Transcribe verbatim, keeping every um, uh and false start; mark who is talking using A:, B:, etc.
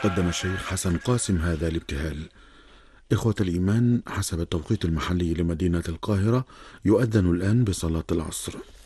A: قدم الشيخ حسن قاسم هذا الابتهال. إخوة الإيمان، حسب التوقيت المحلي لمدينة القاهرة يؤذن الآن بصلاة العصر.